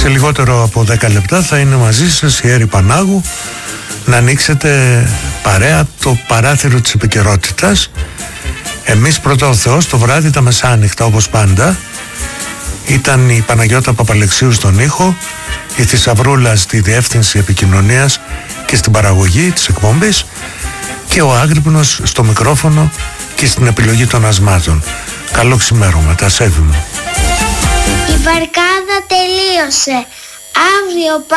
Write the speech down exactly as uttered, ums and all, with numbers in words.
Σε λιγότερο από δέκα λεπτά θα είναι μαζί σας η Έρη Πανάγου να ανοίξετε παρέα το παράθυρο της επικαιρότητας. Εμείς πρώτα ο Θεός το βράδυ τα μεσάνυχτα όπως πάντα. Ήταν η Παναγιώτα Παπαλεξίου στον ήχο, η Θησαυρούλα στη διεύθυνση επικοινωνίας και στην παραγωγή της εκπομπής και ο Άγρυπνος στο μικρόφωνο και στην επιλογή των ασμάτων. Καλό ξημέρωμα, τα σέβη μου. Η βαρκάδα τελείωσε. Αύριο